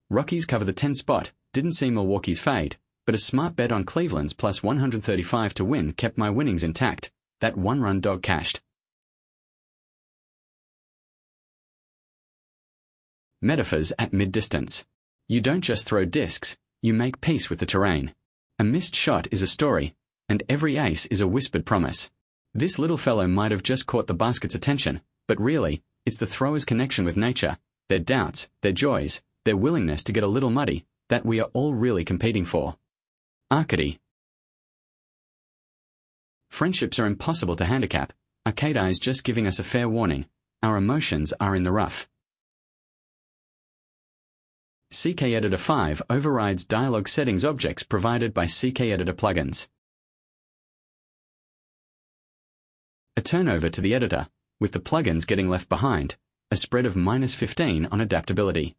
Rockies cover the 10 spot, didn't see Milwaukee's fade, but a smart bet on Cleveland's plus 135 to win kept my winnings intact. That one-run dog cashed. Metaphors at mid-distance. You don't just throw discs, you make peace with the terrain. A missed shot is a story, and every ace is a whispered promise. This little fellow might have just caught the basket's attention, but really, it's the thrower's connection with nature, their doubts, their joys, their willingness to get a little muddy, that we are all really competing for. Arcady. Friendships are impossible to handicap. Arcady is just giving us a fair warning. Our emotions are in the rough. CK Editor 5 overrides dialog settings objects provided by CK Editor plugins. A turnover to the editor, with the plugins getting left behind, a spread of -15 on adaptability.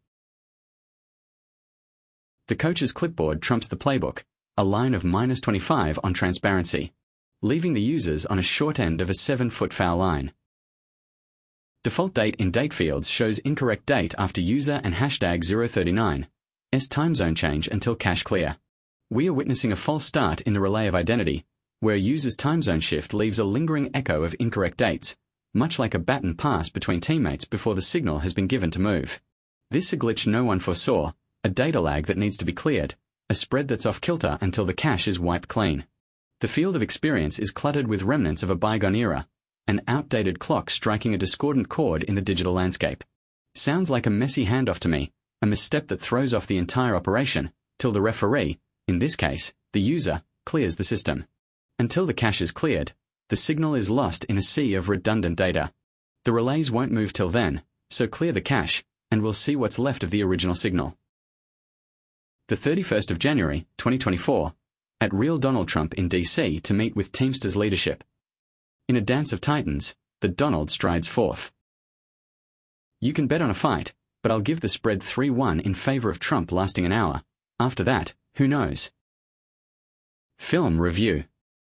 The coach's clipboard trumps the playbook, a line of -25 on transparency, leaving the users on a short end of a 7-foot foul line. Default date in date fields shows incorrect date after user and hashtag 039. Time zone change until cache clear. We are witnessing a false start in the relay of identity, where a user's time zone shift leaves a lingering echo of incorrect dates, much like a baton pass between teammates before the signal has been given to move. This is a glitch no one foresaw, a data lag that needs to be cleared, a spread that's off kilter until the cache is wiped clean. The field of experience is cluttered with remnants of a bygone era, an outdated clock striking a discordant chord in the digital landscape. Sounds like a messy handoff to me, a misstep that throws off the entire operation, till the referee, in this case, the user, clears the system. Until the cache is cleared, the signal is lost in a sea of redundant data. The relays won't move till then, so clear the cache, and we'll see what's left of the original signal. The 31st of January, 2024, at Real Donald Trump in DC to meet with Teamsters leadership. In a dance of titans, the Donald strides forth. You can bet on a fight, but I'll give the spread 3-1 in favor of Trump lasting an hour. After that, who knows? Film review.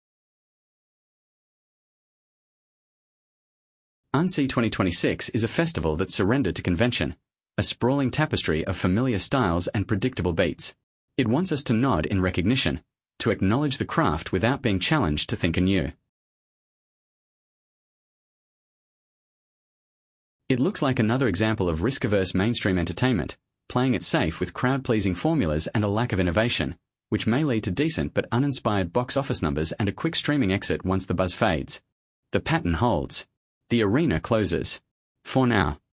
Annecy 2026 is a festival that surrendered to convention, a sprawling tapestry of familiar styles and predictable beats. It wants us to nod in recognition, to acknowledge the craft without being challenged to think anew. It looks like another example of risk-averse mainstream entertainment, playing it safe with crowd-pleasing formulas and a lack of innovation, which may lead to decent but uninspired box office numbers and a quick streaming exit once the buzz fades. The pattern holds. The arena closes. For now.